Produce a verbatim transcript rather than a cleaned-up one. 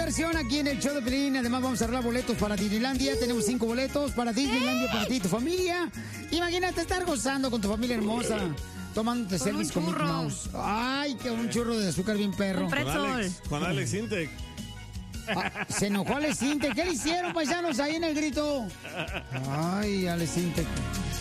diversión aquí en el show de Pelín. Además vamos a arreglar boletos para Disneylandia. Tenemos cinco boletos para Disneylandia, para ti y tu familia. Imagínate estar gozando con tu familia hermosa, tomándote selfies con Mickey Mouse. Ay, que un churro de azúcar bien perro. Con Alex, con Alex Intec. Ah, se enojó Alex Intec. ¿Qué le hicieron, paisanos, ahí en el grito? Ay, Alex Intec.